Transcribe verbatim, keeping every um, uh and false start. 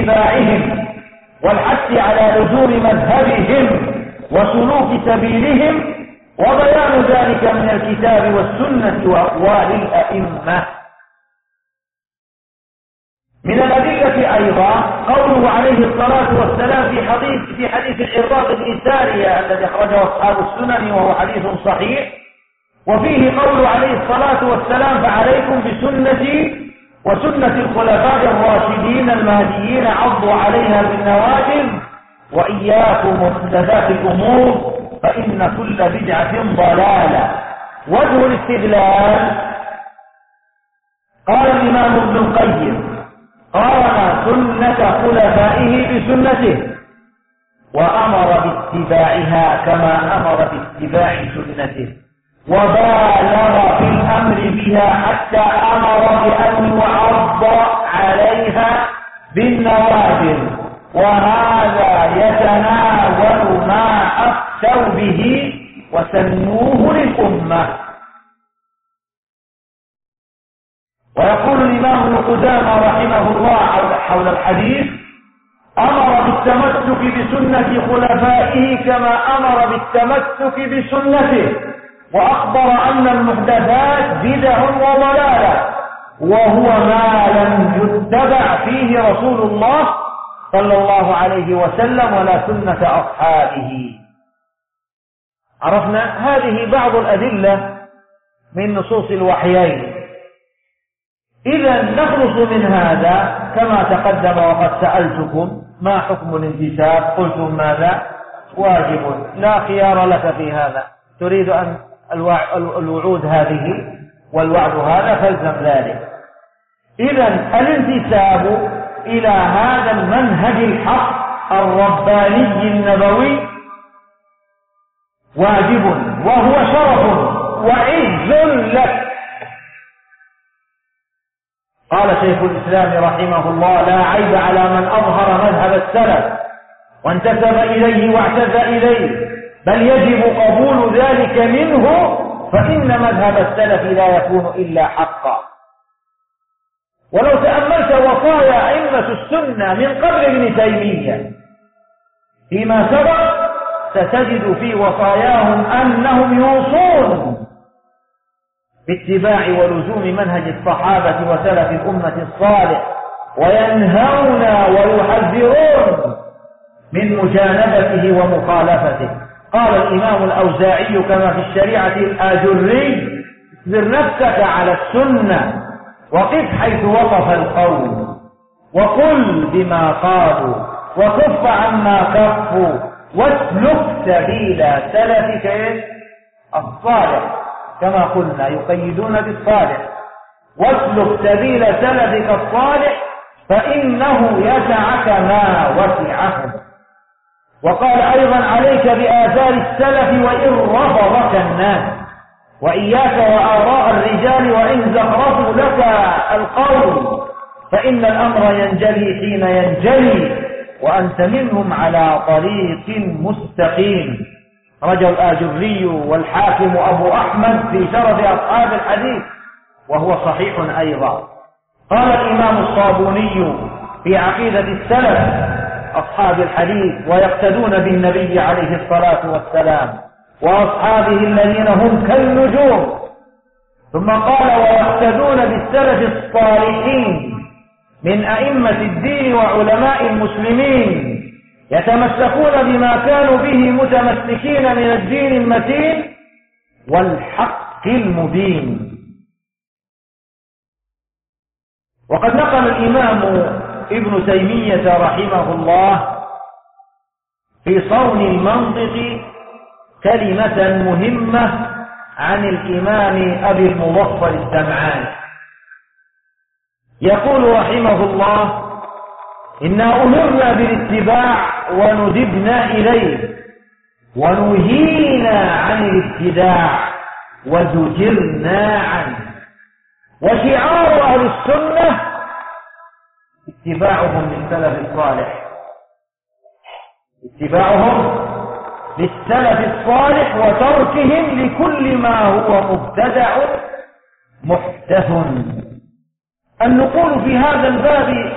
اتباعهم والحث على لزوم مذهبهم وسلوك سبيلهم، وبيان ذلك من الكتاب والسنة وأقوال الأئمة. من الأدلة أيضا قوله عليه الصلاة والسلام في حديث في حديث العرباض بن سارية الذي أخرجه أصحاب السنن وهو حديث صحيح، وفيه قوله عليه الصلاة والسلام: فعليكم بسنتي وسنة الخلفاء الراشدين المهديين عضوا عليها بالنواجذ وإياكم محدثات الأمور فإن كل بدعة ضلالة. وجه الاستدلال: قال الإمام ابن القيم: قارن سنة خلفائه بسنته وأمر باتباعها كما أمر باتباع سنته، وبالغ في الأمر بها حتى أمر بأن يعض عليها بالنوازل، وهذا يتناول ما أفتوا به وسنوه للأمة. ويقول الإمام ابن قدامة رحمه الله حول الحديث: أمر بالتمسك بسنة خلفائه كما أمر بالتمسك بسنته، وأخبر أن المحدثات بدع وضلالة، وهو ما لم يتبع فيه رسول الله صلى الله عليه وسلم ولا سنة أصحابه. عرفنا هذه بعض الأدلة من نصوص الوحيين. إذا نخلص من هذا كما تقدم، وقد سألتكم ما حكم الانتساب؟ قلتم ماذا؟ واجب، لا خيار لك في هذا. تريد أن الوعود هذه والوعد هذا فالزم ذلك. إذا الانتساب إلى هذا المنهج الحق الرباني النبوي واجب، وهو شرف وعز لك. قال شيخ الإسلام رحمه الله: لا عيب على من أظهر مذهب السلف وانتسب إليه واعتز إليه، بل يجب قبول ذلك منه، فإن مذهب السلف لا يكون إلا حقا. ولو تأملت وصايا أئمة السنة من قبل ابن تيمية فيما سبق ستجد في وصاياهم أنهم يوصون باتباع ولزوم منهج الصحابة وسلف الأمة الصالح، وينهون ويحذرون من مجانبته ومخالفته. قال الإمام الأوزاعي كما في الشريعة الآجري: اصبر نفسك على السنة وقف حيث وقف القوم، وقل بما قالوا وكف عما كفوا، واسلك سبيل سلفك الصالح، كما قلنا يقيدون بالصالح، واسلك سبيل سلفك الصالح فإنه يسعك ما وسعهم. وقال أيضا: عليك بآثار السلف وإن رفضك الناس، وإياك وآراء الرجال وإن زخرفوا لك القول، فإن الأمر ينجلي حين ينجلي وأنت منهم على طريق مستقيم. رجل الآجري والحاكم أبو أحمد في شرف أصحاب الحديث، وهو صحيح أيضا. قال الإمام الصابوني في عقيدة السلف أصحاب الحديث: ويقتدون بالنبي عليه الصلاة والسلام وأصحابه الذين هم كالنجوم. ثم قال: ويقتدون بالسلف الصالحين من أئمة الدين وعلماء المسلمين، يتمسكون بما كانوا به متمسكين من الدين المتين والحق المبين. وقد نقل الإمام ابن تيمية رحمه الله في صون المنطق كلمة مهمة عن الإمام أبي المظفر السمعاني، يقول رحمه الله: إنا أمرنا بالاتباع وندبنا إليه، ونهينا عن الابتداع وزجرنا عنه. وشعار أهل السنة اتباعهم للسلف الصالح، اتباعهم للسلف الصالح وتركهم لكل ما هو مبتدع محدث. النقول في هذا الباب